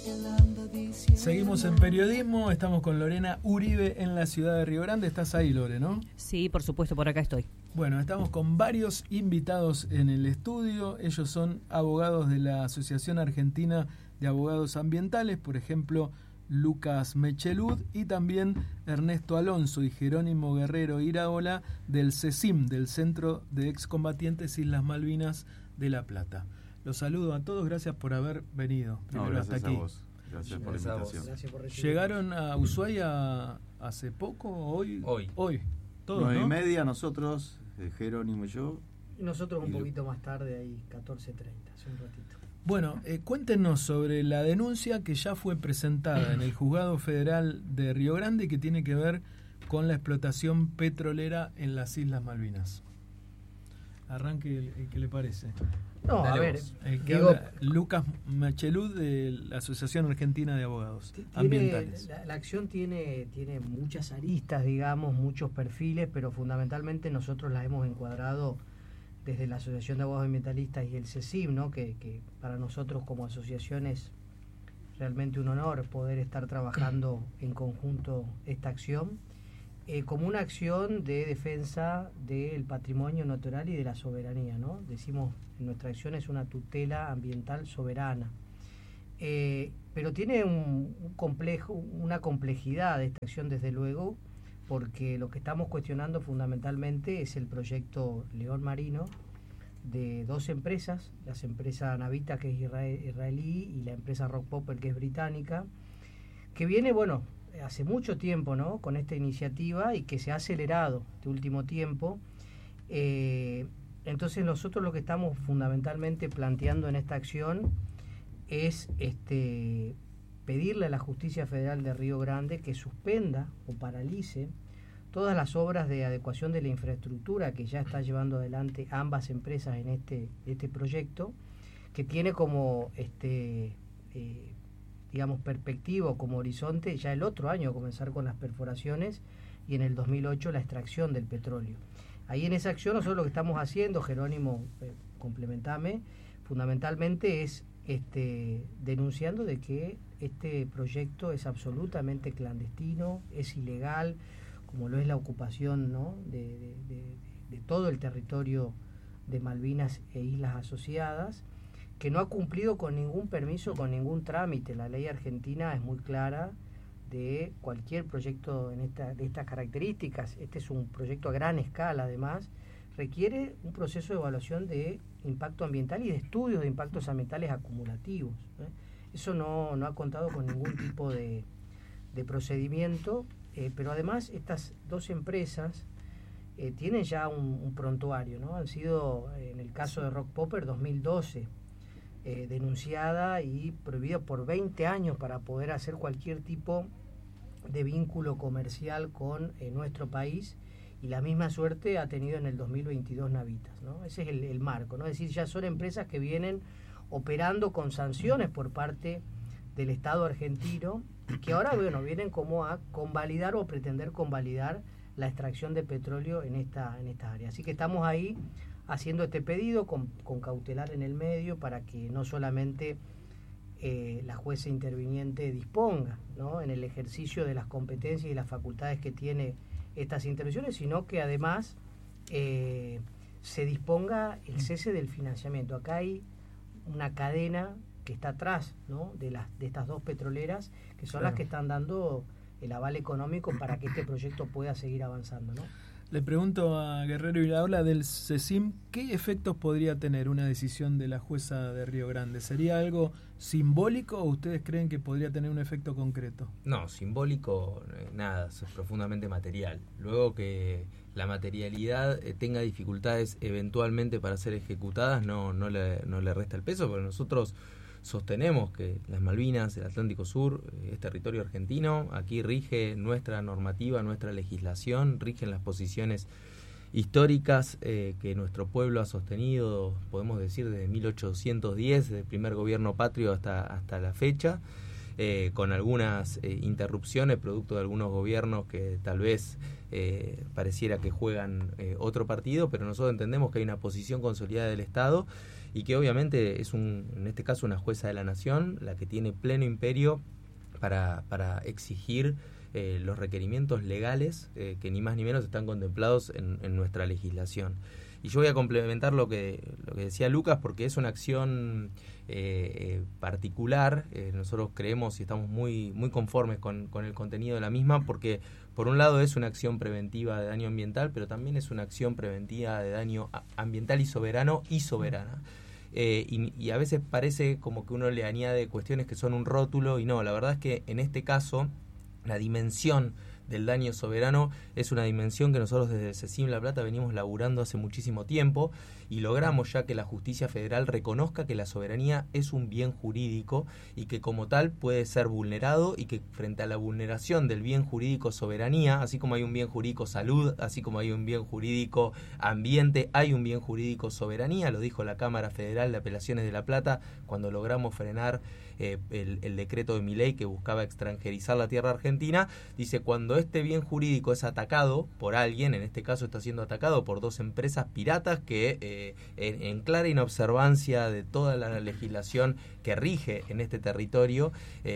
Seguimos en periodismo, estamos con Lorena Uribe en la ciudad de Río Grande. ¿Estás ahí, Lore, no? Sí, por supuesto, por acá estoy. Bueno, estamos con varios invitados en el estudio. Ellos son abogados de la Asociación Argentina de Abogados Ambientales, por ejemplo, Lucas Mechelud, y también Ernesto Alonso y Jerónimo Guerrero Iraola del CECIM, del Centro de Excombatientes Islas Malvinas de La Plata. Los saludo a todos, gracias por haber venido. Gracias hasta aquí. a vos. Gracias por la invitación. Gracias por recibirnos. ¿Llegaron a Ushuaia hace poco? ¿Hoy? Todos, 9:30 nosotros, Jerónimo y yo. Y nosotros un poquito más tarde, ahí 14:30, hace un ratito. Bueno, cuéntenos sobre la denuncia que ya fue presentada en el Juzgado Federal de Río Grande, que tiene que ver con la explotación petrolera en las Islas Malvinas. Arranque, ¿qué le parece? No, a ver, habla Lucas Mechelud de la Asociación Argentina de Abogados Ambientales. La acción tiene muchas aristas, digamos, muchos perfiles, pero fundamentalmente nosotros la hemos encuadrado desde la Asociación de Abogados Ambientalistas y el CECIM, ¿no? que para nosotros como asociación es realmente un honor poder estar trabajando en conjunto esta acción, como una acción de defensa del patrimonio natural y de la soberanía, ¿no? Decimos, nuestra acción es una tutela ambiental soberana. Pero tiene una complejidad esta acción, desde luego, porque lo que estamos cuestionando fundamentalmente es el proyecto León Marino de dos empresas, la empresa Navita, que es israelí, y la empresa Rock Popper, que es británica, que viene, hace mucho tiempo, ¿no?, con esta iniciativa, y que se ha acelerado este último tiempo. Entonces nosotros lo que estamos fundamentalmente planteando en esta acción es pedirle a la Justicia Federal de Río Grande que suspenda o paralice todas las obras de adecuación de la infraestructura que ya está llevando adelante ambas empresas en este proyecto, que tiene como perspectivo, como horizonte, ya el otro año comenzar con las perforaciones y en el 2008 la extracción del petróleo. Ahí en esa acción nosotros lo que estamos haciendo, Jerónimo, complementame, fundamentalmente es denunciando de que este proyecto es absolutamente clandestino, es ilegal, como lo es la ocupación, ¿no?, de todo el territorio de Malvinas e islas asociadas, que no ha cumplido con ningún permiso, con ningún trámite. La ley argentina es muy clara de cualquier proyecto de estas características. Este es un proyecto a gran escala, además, requiere un proceso de evaluación de impacto ambiental y de estudios de impactos ambientales acumulativos. Eso no ha contado con ningún tipo de procedimiento, pero además estas dos empresas tienen ya un prontuario, ¿no? Han sido, en el caso de Rock Popper, 2012, denunciada y prohibida por 20 años para poder hacer cualquier tipo de vínculo comercial con nuestro país, y la misma suerte ha tenido en el 2022 Navitas, ¿no? Ese es el marco, ¿no? Es decir, ya son empresas que vienen operando con sanciones por parte del Estado argentino, y que ahora, vienen como a convalidar o pretender convalidar la extracción de petróleo en esta área. Así que estamos ahí haciendo este pedido con cautelar en el medio, para que no solamente la jueza interviniente disponga, ¿no?, en el ejercicio de las competencias y las facultades que tiene estas intervenciones, sino que además se disponga el cese del financiamiento. Acá hay una cadena que está atrás, ¿no?, de estas dos petroleras, que son las que están dando el aval económico para que este proyecto pueda seguir avanzando, ¿no? Le pregunto a Guerrero Iraola del CECIM, ¿qué efectos podría tener una decisión de la jueza de Río Grande? ¿Sería algo simbólico o ustedes creen que podría tener un efecto concreto? No, simbólico nada, es profundamente material. Luego que la materialidad tenga dificultades eventualmente para ser ejecutadas, no le resta el peso, porque nosotros sostenemos que las Malvinas, el Atlántico Sur, es territorio argentino. Aquí rige nuestra normativa, nuestra legislación, rigen las posiciones históricas que nuestro pueblo ha sostenido, podemos decir, desde 1810, desde el primer gobierno patrio hasta la fecha, con algunas interrupciones producto de algunos gobiernos que tal vez pareciera que juegan otro partido, pero nosotros entendemos que hay una posición consolidada del Estado y que obviamente es en este caso una jueza de la nación la que tiene pleno imperio para exigir los requerimientos legales que ni más ni menos están contemplados en nuestra legislación. Y yo voy a complementar lo que decía Lucas, porque es una acción particular. Nosotros creemos y estamos muy conformes con el contenido de la misma, porque por un lado es una acción preventiva de daño ambiental, pero también es una acción preventiva de daño ambiental y soberano y soberana. Y a veces parece como que uno le añade cuestiones que son un rótulo, y no, la verdad es que en este caso la dimensión del daño soberano es una dimensión que nosotros desde CECIM La Plata venimos laburando hace muchísimo tiempo, y logramos ya que la justicia federal reconozca que la soberanía es un bien jurídico y que como tal puede ser vulnerado, y que frente a la vulneración del bien jurídico soberanía, así como hay un bien jurídico salud, así como hay un bien jurídico ambiente, hay un bien jurídico soberanía. Lo dijo la Cámara Federal de Apelaciones de La Plata cuando logramos frenar el decreto de Milei que buscaba extranjerizar la tierra argentina. Dice, cuando este bien jurídico es atacado por alguien, en este caso está siendo atacado por 2 empresas piratas que en clara inobservancia de toda la legislación que rige en este territorio,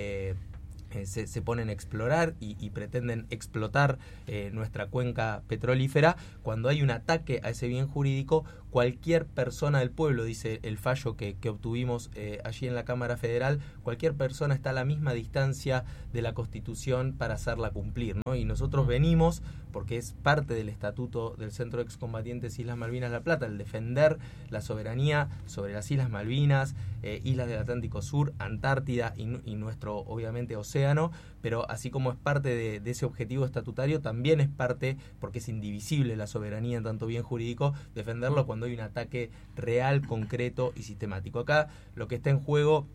se ponen a explorar y pretenden explotar nuestra cuenca petrolífera. Cuando hay un ataque a ese bien jurídico, cualquier persona del pueblo, dice el fallo que obtuvimos allí en la Cámara Federal, cualquier persona está a la misma distancia de la Constitución para hacerla cumplir, ¿no? Y nosotros venimos, porque es parte del estatuto del Centro de Excombatientes Islas Malvinas La Plata, el defender la soberanía sobre las Islas Malvinas, islas del Atlántico Sur, Antártida y nuestro, obviamente, océano, pero así como es parte de ese objetivo estatutario, también es parte, porque es indivisible la soberanía en tanto bien jurídico, defenderlo cuando hay un ataque real, concreto y sistemático. Acá lo que está en juego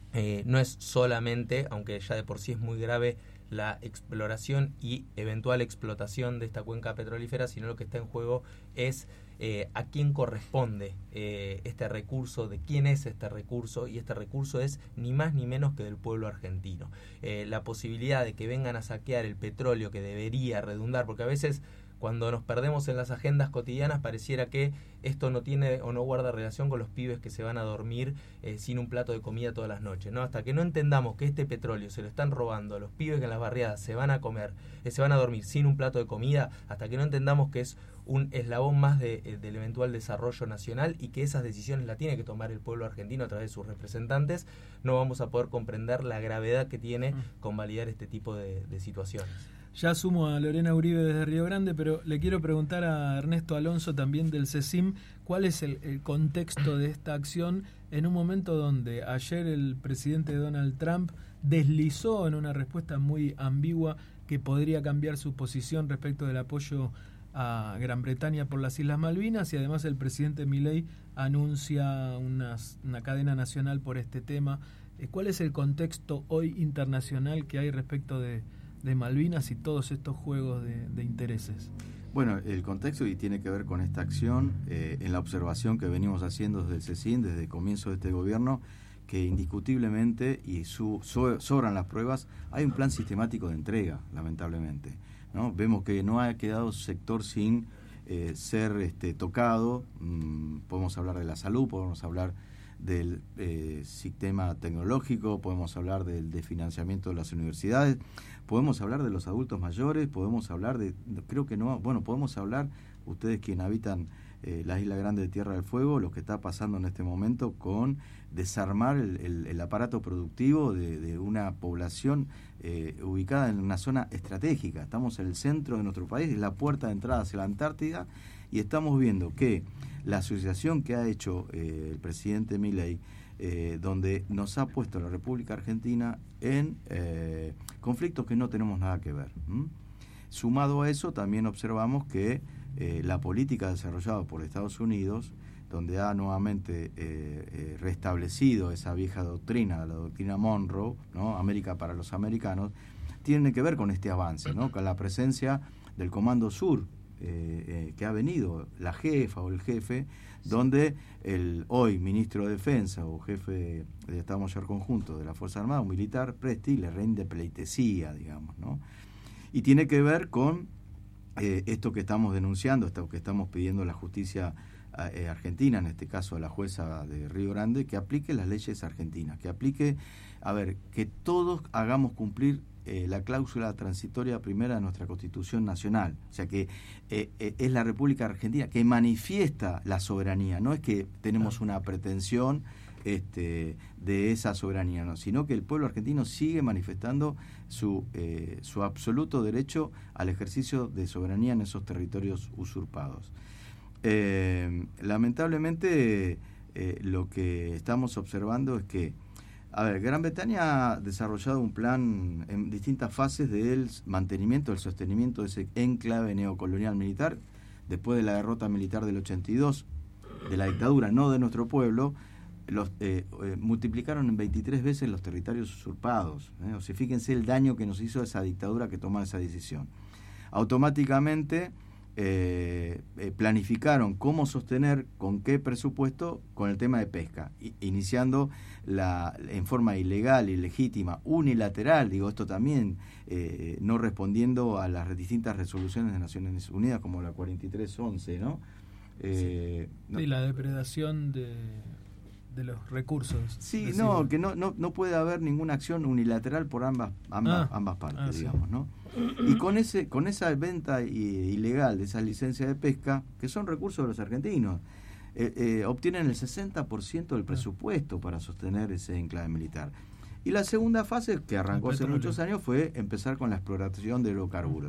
no es solamente, aunque ya de por sí es muy grave, la exploración y eventual explotación de esta cuenca petrolífera, sino lo que está en juego es a quién corresponde este recurso, de quién es este recurso, y este recurso es ni más ni menos que del pueblo argentino. La posibilidad de que vengan a saquear el petróleo que debería redundar, porque a veces cuando nos perdemos en las agendas cotidianas pareciera que esto no tiene o no guarda relación con los pibes que se van a dormir sin un plato de comida todas las noches, ¿no? Hasta que no entendamos que este petróleo se lo están robando a los pibes que en las barriadas se van a comer, se van a dormir sin un plato de comida, hasta que no entendamos que es un eslabón más del eventual desarrollo nacional y que esas decisiones las tiene que tomar el pueblo argentino a través de sus representantes, no vamos a poder comprender la gravedad que tiene convalidar este tipo de situaciones. Ya sumo a Lorena Uribe desde Río Grande, pero le quiero preguntar a Ernesto Alonso, también del CECIM, cuál es el contexto de esta acción en un momento donde ayer el presidente Donald Trump deslizó en una respuesta muy ambigua que podría cambiar su posición respecto del apoyo a Gran Bretaña por las Islas Malvinas, y además el presidente Milei anuncia una cadena nacional por este tema. ¿Cuál es el contexto hoy internacional que hay respecto de Malvinas y todos estos juegos de intereses? Bueno, el contexto y tiene que ver con esta acción, en la observación que venimos haciendo desde el CECIN, desde el comienzo de este gobierno, que indiscutiblemente, y sobran las pruebas, hay un plan sistemático de entrega, lamentablemente, ¿no? Vemos que no ha quedado sector sin ser tocado. Podemos hablar de la salud, podemos hablar del sistema tecnológico, podemos hablar del financiamiento de las universidades, podemos hablar de los adultos mayores, podemos hablar podemos hablar, ustedes quienes habitan la Isla Grande de Tierra del Fuego, lo que está pasando en este momento con desarmar el aparato productivo de una población ubicada en una zona estratégica. Estamos en el centro de nuestro país, es la puerta de entrada hacia la Antártida, y estamos viendo que la asociación que ha hecho el presidente Milei, donde nos ha puesto a la República Argentina en conflictos que no tenemos nada que ver. Sumado a eso, también observamos que la política desarrollada por Estados Unidos, donde ha nuevamente restablecido esa vieja doctrina, la doctrina Monroe, ¿no? América para los americanos, tiene que ver con este avance, ¿no? Con la presencia del Comando Sur, que ha venido la jefa o el jefe, donde el hoy ministro de Defensa o jefe de Estado Mayor Conjunto de la Fuerza Armada, un militar, Presti, le rinde pleitesía, digamos, ¿no? Y tiene que ver con esto que estamos denunciando, esto que estamos pidiendo a la justicia Argentina, en este caso a la jueza de Río Grande, que aplique las leyes argentinas, que aplique, que todos hagamos cumplir la cláusula transitoria primera de nuestra Constitución Nacional. O sea que es la República Argentina que manifiesta la soberanía, no es que tenemos una pretensión de esa soberanía, no, sino que el pueblo argentino sigue manifestando su absoluto derecho al ejercicio de soberanía en esos territorios usurpados. Lamentablemente lo que estamos observando es que Gran Bretaña ha desarrollado un plan en distintas fases del mantenimiento, del sostenimiento de ese enclave neocolonial militar después de la derrota militar del 82, de la dictadura, no de nuestro pueblo. Multiplicaron en 23 veces los territorios usurpados. O sea, fíjense el daño que nos hizo esa dictadura que tomó esa decisión. Automáticamente planificaron cómo sostener, con qué presupuesto, con el tema de pesca, iniciando en forma ilegal, ilegítima, unilateral, esto también no respondiendo a las distintas resoluciones de Naciones Unidas, como la 4311, ¿no? Y la depredación de los recursos. Sí, no, que no puede haber ninguna acción unilateral por ambas partes, digamos, ¿no? Y con esa venta ilegal de esas licencias de pesca, que son recursos de los argentinos, obtienen el 60% del presupuesto para sostener ese enclave militar. Y la segunda fase, que arrancó hace muchos años, fue empezar con la exploración de hidrocarburos.